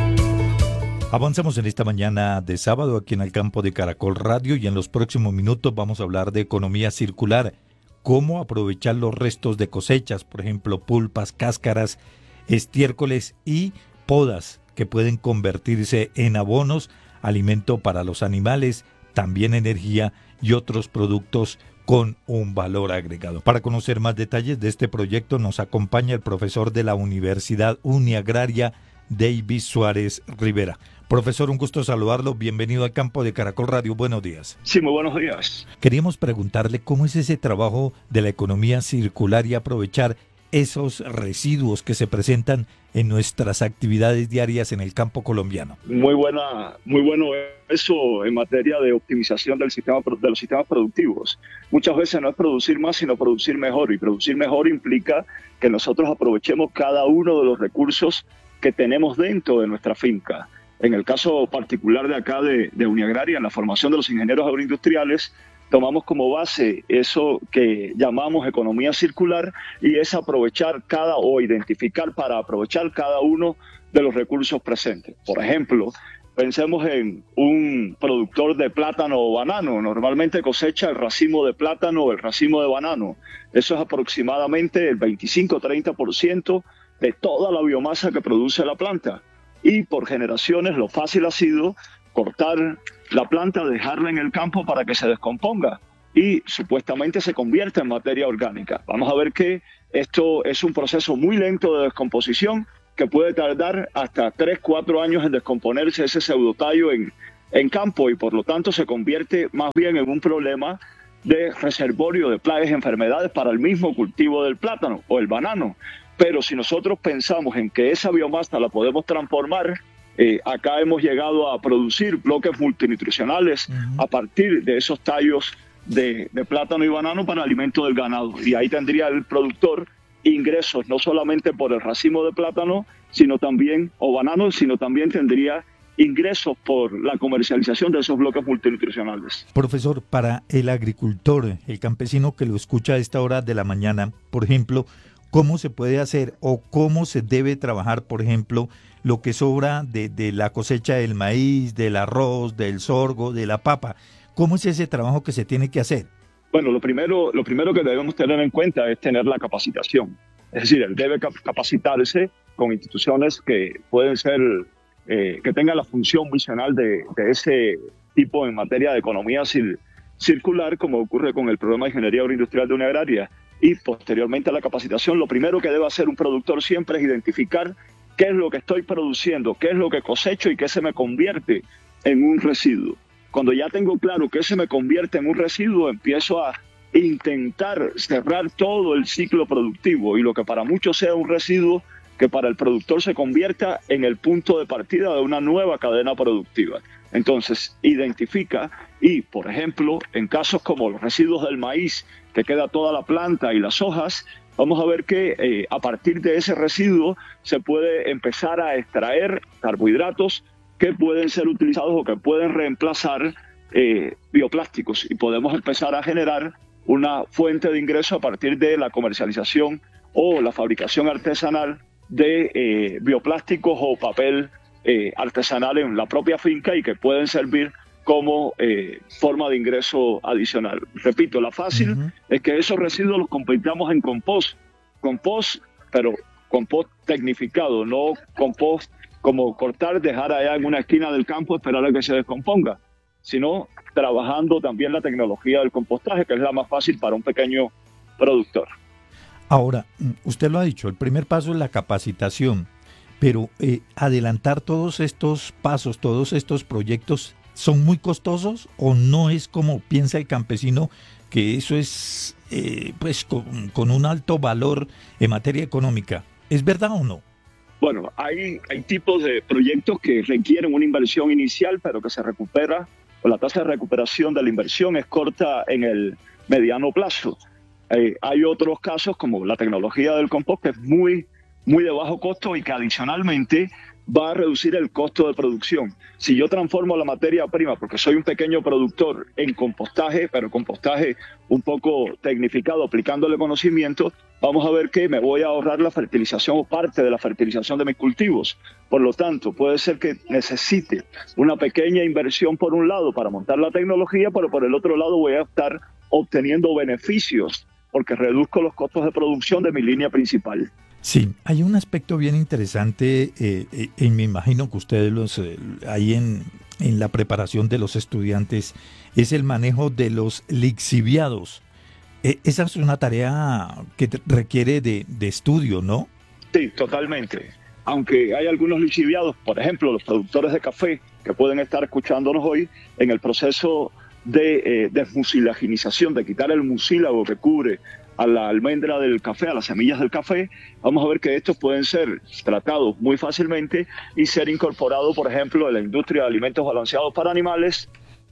Avanzamos en esta mañana de sábado aquí en Al Campo de Caracol Radio y en los próximos minutos vamos a hablar de economía circular, cómo aprovechar los restos de cosechas, por ejemplo, pulpas, cáscaras, estiércoles y podas que pueden convertirse en abonos, alimento para los animales, también energía y otros productos con un valor agregado. Para conocer más detalles de este proyecto nos acompaña el profesor de la Universidad Uniagraria, David Suárez Rivera. Profesor, un gusto saludarlo. Bienvenido al Campo de Caracol Radio. Buenos días.
Sí, muy buenos días.
Queríamos preguntarle cómo es ese trabajo de la economía circular y aprovechar esos residuos que se presentan en nuestras actividades diarias en el campo colombiano.
Muy buena, muy bueno eso en materia de optimización del sistema, de los sistemas productivos. Muchas veces no es producir más, sino producir mejor, y producir mejor implica que nosotros aprovechemos cada uno de los recursos que tenemos dentro de nuestra finca. En el caso particular de acá de, de Uniagraria, en la formación de los ingenieros agroindustriales, tomamos como base eso que llamamos economía circular, y es aprovechar cada o identificar para aprovechar cada uno de los recursos presentes. Por ejemplo, pensemos en un productor de plátano o banano. Normalmente cosecha el racimo de plátano o el racimo de banano. Eso es aproximadamente el veinticinco a treinta por ciento de toda la biomasa que produce la planta. Y por generaciones lo fácil ha sido cortar la planta, dejarla en el campo para que se descomponga y supuestamente se convierta en materia orgánica. Vamos a ver que esto es un proceso muy lento de descomposición que puede tardar hasta tres, cuatro años en descomponerse ese pseudotallo en, en campo, y por lo tanto se convierte más bien en un problema de reservorio de plagas y enfermedades para el mismo cultivo del plátano o el banano. Pero si nosotros pensamos en que esa biomasa la podemos transformar, Eh, acá hemos llegado a producir bloques multinutricionales uh-huh. a partir de esos tallos de, de plátano y banano para alimento del ganado. Y ahí tendría el productor ingresos no solamente por el racimo de plátano, sino también, o banano, sino también tendría ingresos por la comercialización de esos bloques multinutricionales.
Profesor, para el agricultor, el campesino que lo escucha a esta hora de la mañana, por ejemplo, ¿cómo se puede hacer o cómo se debe trabajar, por ejemplo, lo que sobra de, de la cosecha del maíz, del arroz, del sorgo, de la papa? ¿Cómo es ese trabajo que se tiene que hacer?
Bueno, lo primero, lo primero que debemos tener en cuenta es tener la capacitación. Es decir, él debe capacitarse con instituciones que pueden ser, eh, que tengan la función misional de, de ese tipo en materia de economía cir, circular, como ocurre con el programa de Ingeniería Agroindustrial de Uniagraria. Y posteriormente a la capacitación, lo primero que debe hacer un productor siempre es identificar qué es lo que estoy produciendo, qué es lo que cosecho y qué se me convierte en un residuo. Cuando ya tengo claro qué se me convierte en un residuo, empiezo a intentar cerrar todo el ciclo productivo, y lo que para muchos sea un residuo, que para el productor se convierta en el punto de partida de una nueva cadena productiva. Entonces, identifica y, por ejemplo, en casos como los residuos del maíz, que queda toda la planta y las hojas, vamos a ver que eh, a partir de ese residuo se puede empezar a extraer carbohidratos que pueden ser utilizados o que pueden reemplazar eh, bioplásticos, y podemos empezar a generar una fuente de ingreso a partir de la comercialización o la fabricación artesanal de eh, bioplásticos o papel eh, artesanal en la propia finca, y que pueden servir como eh, forma de ingreso adicional. Repito, la fácil uh-huh. es que esos residuos los convirtamos en compost, compost, pero compost tecnificado, no compost como cortar, dejar allá en una esquina del campo, esperar a que se descomponga, sino trabajando también la tecnología del compostaje, que es la más fácil para un pequeño productor.
Ahora, usted lo ha dicho, el primer paso es la capacitación, pero eh, adelantar todos estos pasos, todos estos proyectos, ¿son muy costosos o no es como piensa el campesino que eso es eh, pues con, con un alto valor en materia económica. ¿Es verdad o no?
Bueno, hay, hay tipos de proyectos que requieren una inversión inicial, pero que se recupera, o la tasa de recuperación de la inversión es corta en el mediano plazo. Eh, hay otros casos, como la tecnología del compost, que es muy, muy de bajo costo y que adicionalmente va a reducir el costo de producción. Si yo transformo la materia prima, porque soy un pequeño productor, en compostaje, pero compostaje un poco tecnificado, aplicándole conocimiento, vamos a ver que me voy a ahorrar la fertilización o parte de la fertilización de mis cultivos. Por lo tanto, puede ser que necesite una pequeña inversión por un lado para montar la tecnología, pero por el otro lado voy a estar obteniendo beneficios porque reduzco los costos de producción de mi línea principal.
Sí, hay un aspecto bien interesante, eh, eh, y me imagino que ustedes los eh, ahí en, en la preparación de los estudiantes, es el manejo de los lixiviados. Eh, esa es una tarea que requiere de, de estudio, ¿no?
Sí, totalmente. Aunque hay algunos lixiviados, por ejemplo, los productores de café que pueden estar escuchándonos hoy, en el proceso de eh, desmucilaginización, de quitar el mucílago que cubre a la almendra del café, a las semillas del café, vamos a ver que estos pueden ser tratados muy fácilmente y ser incorporados, por ejemplo, en la industria de alimentos balanceados para animales,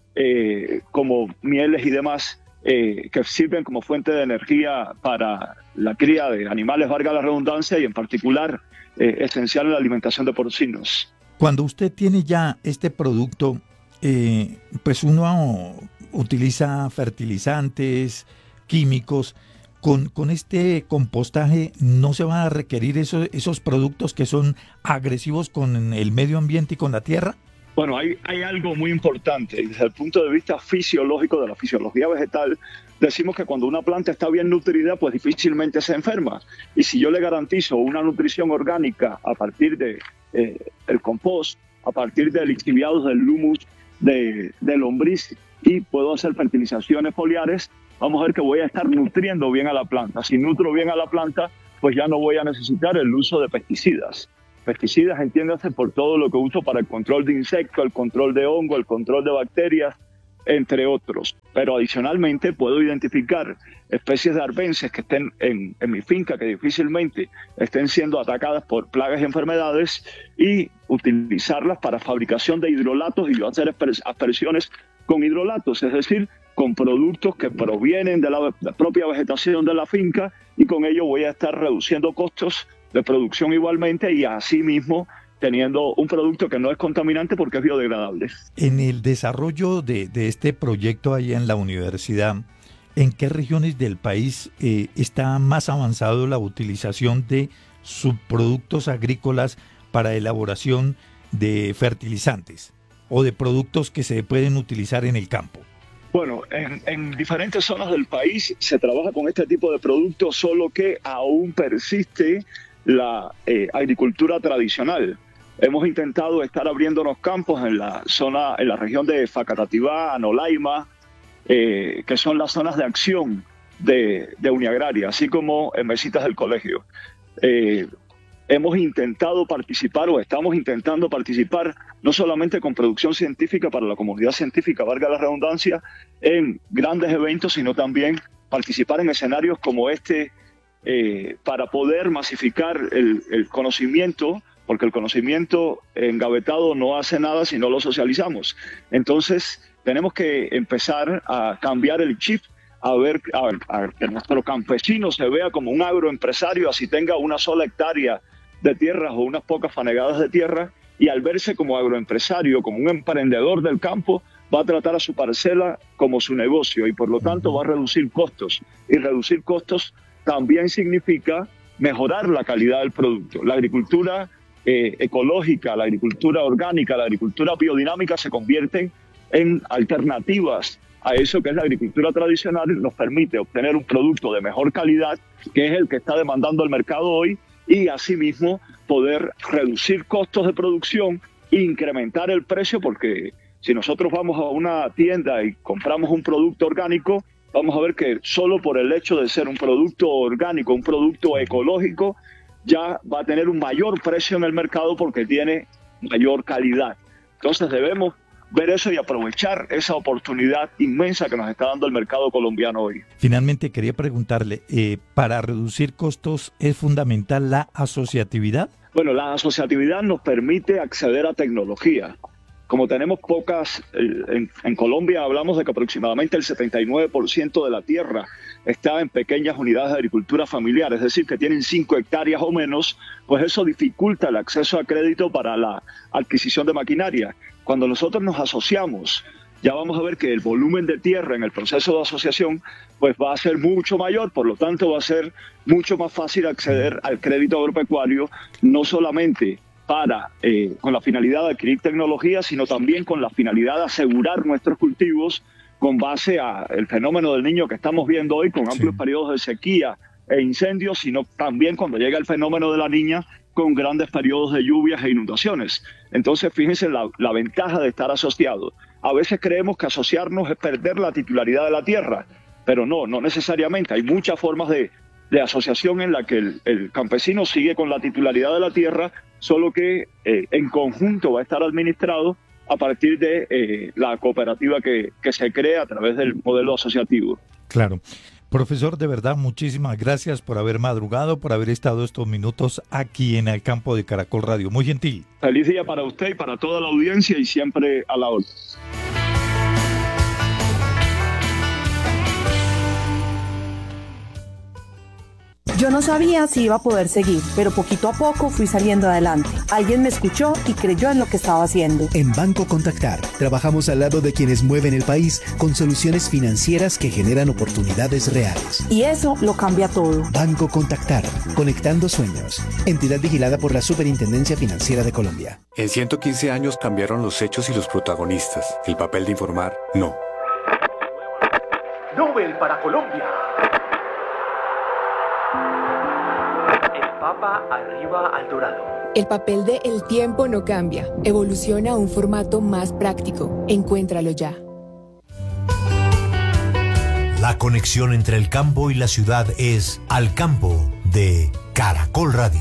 eh, como mieles y demás, eh, que sirven como fuente de energía para la cría de animales, valga la redundancia, y en particular eh, esencial en la alimentación de porcinos.
Cuando usted tiene ya este producto, eh, pues uno utiliza fertilizantes, químicos. Con, con este compostaje no se van a requerir eso, esos productos que son agresivos con el medio ambiente y con la tierra.
Bueno, hay, hay algo muy importante. Desde el punto de vista fisiológico, de la fisiología vegetal, decimos que cuando una planta está bien nutrida, pues difícilmente se enferma. Y si yo le garantizo una nutrición orgánica a partir de eh, el compost, a partir de lixiviados del humus, de, de lombriz, y puedo hacer fertilizaciones foliares, vamos a ver que voy a estar nutriendo bien a la planta. Si nutro bien a la planta, pues ya no voy a necesitar el uso de pesticidas. Pesticidas, entiéndase, por todo lo que uso para el control de insectos, el control de hongo, el control de bacterias, entre otros. Pero adicionalmente puedo identificar especies de arbences que estén en, en mi finca, que difícilmente estén siendo atacadas por plagas y enfermedades, y utilizarlas para fabricación de hidrolatos y yo hacer aspersiones con hidrolatos, es decir, con productos que provienen de la, la propia vegetación de la finca, y con ello voy a estar reduciendo costos de producción igualmente y asimismo teniendo un producto que no es contaminante porque es biodegradable.
En el desarrollo de, de este proyecto allá en la universidad, ¿en qué regiones del país eh, está más avanzado la utilización de subproductos agrícolas para elaboración de fertilizantes o de productos que se pueden utilizar en el campo?
Bueno, en, en diferentes zonas del país se trabaja con este tipo de productos, solo que aún persiste la eh, agricultura tradicional. Hemos intentado estar abriéndonos campos en la zona, en la región de Facatativá, Anolaima, eh, que son las zonas de acción de, de Uniagraria, así como en Mesitas del Colegio. Eh, hemos intentado participar o estamos intentando participar no solamente con producción científica para la comunidad científica, valga la redundancia, en grandes eventos, sino también participar en escenarios como este eh, para poder masificar el, el conocimiento, porque el conocimiento engavetado no hace nada si no lo socializamos. Entonces tenemos que empezar a cambiar el chip, a ver, a, a que nuestro campesino se vea como un agroempresario, así tenga una sola hectárea de tierras o unas pocas fanegadas de tierra, y al verse como agroempresario, como un emprendedor del campo, va a tratar a su parcela como su negocio y por lo tanto va a reducir costos. Y reducir costos también significa mejorar la calidad del producto. La agricultura eh, ecológica, la agricultura orgánica, la agricultura biodinámica se convierten en alternativas a eso que es la agricultura tradicional, y nos permite obtener un producto de mejor calidad, que es el que está demandando el mercado hoy, y asimismo poder reducir costos de producción e incrementar el precio, porque si nosotros vamos a una tienda y compramos un producto orgánico, vamos a ver que solo por el hecho de ser un producto orgánico, un producto ecológico, ya va a tener un mayor precio en el mercado porque tiene mayor calidad. Entonces debemos ver eso y aprovechar esa oportunidad inmensa que nos está dando el mercado colombiano hoy.
Finalmente quería preguntarle, eh, ¿para reducir costos es fundamental la asociatividad?
Bueno, la asociatividad nos permite acceder a tecnología. Como tenemos pocas, en, en Colombia hablamos de que aproximadamente el setenta y nueve por ciento de la tierra está en pequeñas unidades de agricultura familiar, es decir, que tienen cinco hectáreas o menos, pues eso dificulta el acceso a crédito para la adquisición de maquinaria. Cuando nosotros nos asociamos, ya vamos a ver que el volumen de tierra en el proceso de asociación pues va a ser mucho mayor, por lo tanto va a ser mucho más fácil acceder al crédito agropecuario, no solamente para eh, con la finalidad de adquirir tecnología, sino también con la finalidad de asegurar nuestros cultivos con base al fenómeno del niño que estamos viendo hoy, con amplios sí. periodos de sequía e incendios, sino también cuando llega el fenómeno de la niña, con grandes periodos de lluvias e inundaciones. Entonces, fíjense la, la ventaja de estar asociado. A veces creemos que asociarnos es perder la titularidad de la tierra, pero no, no necesariamente. Hay muchas formas de, de asociación en la que el, el campesino sigue con la titularidad de la tierra, solo que eh, en conjunto va a estar administrado a partir de eh, la cooperativa que, que se crea a través del modelo asociativo.
Claro. Profesor, de verdad, muchísimas gracias por haber madrugado, por haber estado estos minutos aquí en el campo de Caracol Radio. Muy gentil.
Feliz día para usted y para toda la audiencia y siempre a la orden.
Yo no sabía si iba a poder seguir, pero poquito a poco fui saliendo adelante. Alguien me escuchó y creyó en lo que estaba haciendo.
En Banco Contactar, trabajamos al lado de quienes mueven el país con soluciones financieras que generan oportunidades reales.
Y eso lo cambia todo.
Banco Contactar, conectando sueños. Entidad vigilada por la Superintendencia Financiera de Colombia.
En ciento quince años cambiaron los hechos y los protagonistas. El papel de informar, no.
Nobel para Colombia. Papa arriba al dorado.
El papel de El tiempo no cambia. Evoluciona a un formato más práctico. Encuéntralo ya.
La conexión entre el campo y la ciudad es Al Campo de Caracol Radio.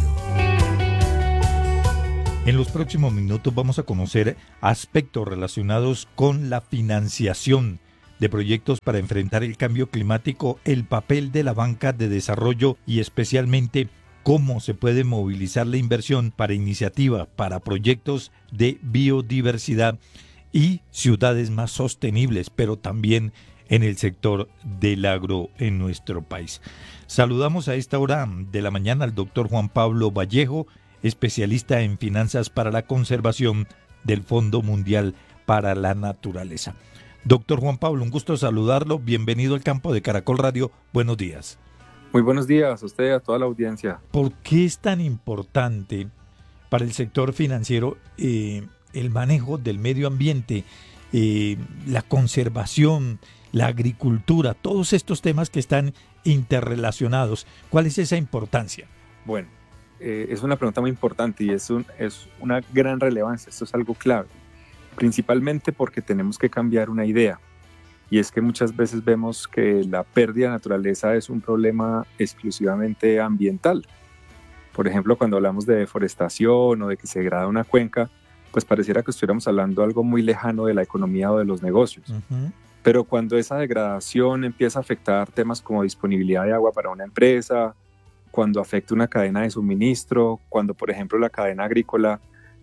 En los próximos minutos vamos a conocer aspectos relacionados con la financiación de proyectos para enfrentar el cambio climático, el papel de la banca de desarrollo y especialmente cómo se puede movilizar la inversión para iniciativas, para proyectos de biodiversidad y ciudades más sostenibles, pero también en el sector del agro en nuestro país. Saludamos a esta hora de la mañana al doctor Juan Pablo Vallejo, especialista en finanzas para la conservación del Fondo Mundial para la Naturaleza. Doctor Juan Pablo, un gusto saludarlo. Bienvenido al campo de Caracol Radio. Buenos días.
Muy buenos días a usted y a toda la audiencia.
¿Por qué es tan importante para el sector financiero eh, el manejo del medio ambiente, eh, la conservación, la agricultura, todos estos temas que están interrelacionados? ¿Cuál es esa importancia?
Bueno, eh, es una pregunta muy importante y es, un, es una gran relevancia. Esto es algo clave, principalmente porque tenemos que cambiar una idea. Y es que muchas veces vemos que la pérdida de naturaleza es un problema exclusivamente ambiental. Por ejemplo, cuando hablamos de deforestación o de que se degrada una cuenca, pues pareciera que estuviéramos hablando de algo muy lejano de la economía o de los negocios. Uh-huh. Pero cuando esa degradación empieza a afectar temas como disponibilidad de agua para una empresa, cuando afecta una cadena de suministro, cuando, por ejemplo, la cadena agrícola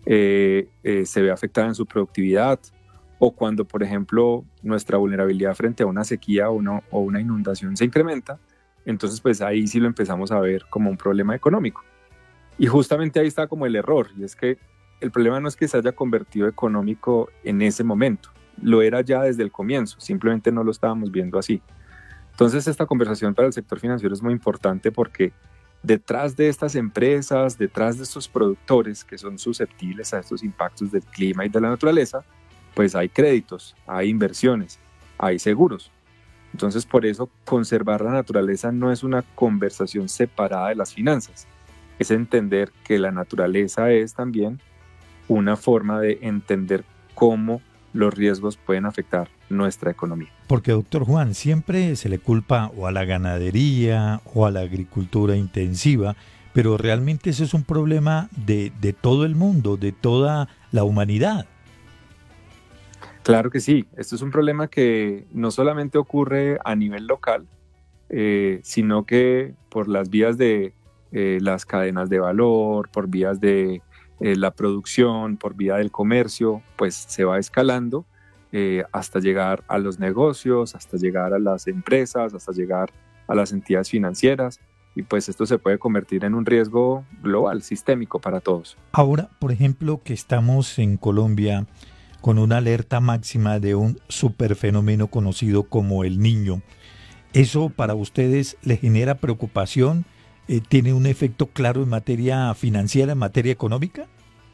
eh, eh, se ve afectada en su productividad, o cuando, por ejemplo, nuestra vulnerabilidad frente a una sequía o una, o una inundación se incrementa, entonces pues ahí sí lo empezamos a ver como un problema económico. Y justamente ahí está como el error, y es que el problema no es que se haya convertido económico en ese momento, lo era ya desde el comienzo, simplemente no lo estábamos viendo así. Entonces esta conversación para el sector financiero es muy importante porque detrás de estas empresas, detrás de estos productores que son susceptibles a estos impactos del clima y de la naturaleza, pues hay créditos, hay inversiones, hay seguros. Entonces, por eso, conservar la naturaleza no es una conversación separada de las finanzas. Es entender que la naturaleza es también una forma de entender cómo los riesgos pueden afectar nuestra economía.
Porque, doctor Juan, siempre se le culpa o a la ganadería o a la agricultura intensiva, pero realmente ese es un problema de, de todo el mundo, de toda la humanidad.
Claro que sí, esto es un problema que no solamente ocurre a nivel local, eh, sino que por las vías de eh, las cadenas de valor, por vías de eh, la producción, por vía del comercio, pues se va escalando eh, hasta llegar a los negocios, hasta llegar a las empresas, hasta llegar a las entidades financieras, y pues esto se puede convertir en un riesgo global, sistémico para todos.
Ahora, por ejemplo, que estamos en Colombia con una alerta máxima de un superfenómeno conocido como el Niño, ¿eso para ustedes le genera preocupación? Eh, ¿Tiene un efecto claro en materia financiera, en materia económica?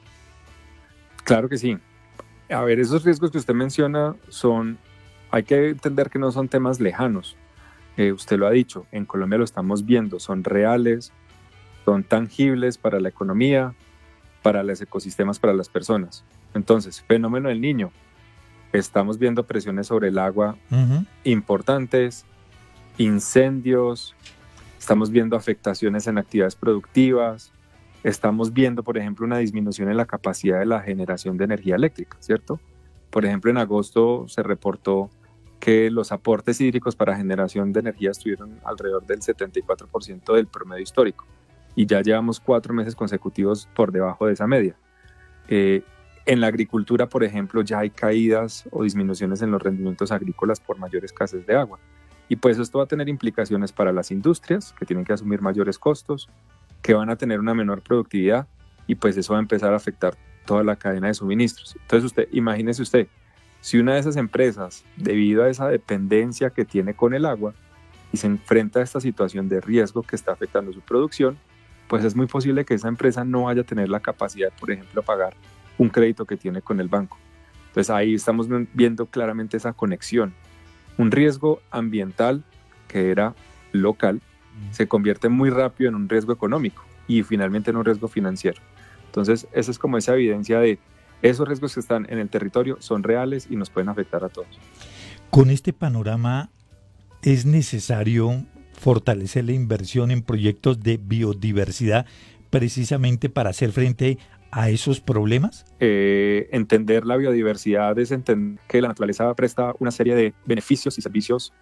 Claro que sí. A ver, esos riesgos que usted menciona son, hay que entender que no son temas lejanos. Eh, usted lo ha dicho, en Colombia lo estamos viendo, son reales, son tangibles para la economía, para los ecosistemas, para las personas. Entonces, fenómeno del Niño, estamos viendo presiones sobre el agua uh-huh. importantes, incendios, estamos viendo afectaciones en actividades productivas, estamos viendo, por ejemplo, una disminución en la capacidad de la generación de energía eléctrica, ¿cierto? Por ejemplo, en agosto se reportó que los aportes hídricos para generación de energía estuvieron alrededor del setenta y cuatro por ciento del promedio histórico y ya llevamos cuatro meses consecutivos por debajo de esa media. Eh, en la agricultura, por ejemplo, ya hay caídas o disminuciones en los rendimientos agrícolas por mayor escasez de agua y pues esto va a tener implicaciones para las industrias que tienen que asumir mayores costos, que van a tener una menor productividad y pues eso va a empezar a afectar toda la cadena de suministros. Entonces usted, imagínese usted, si una de esas empresas, debido a esa dependencia que tiene con el agua y se enfrenta a esta situación de riesgo que está afectando su producción, pues es muy posible que esa empresa no vaya a tener la capacidad, por ejemplo, de pagar un crédito que tiene con el banco. Entonces ahí estamos viendo claramente esa conexión. Un riesgo ambiental que era local se convierte muy rápido en un riesgo económico y finalmente en un riesgo financiero. Entonces esa es como esa evidencia de esos riesgos que están en el territorio son reales y nos pueden afectar a todos.
Con este panorama, ¿es necesario fortalecer la inversión en proyectos de biodiversidad precisamente para hacer frente a esos problemas?
Eh, entender la biodiversidad es entender que la naturaleza presta una serie de beneficios y servicios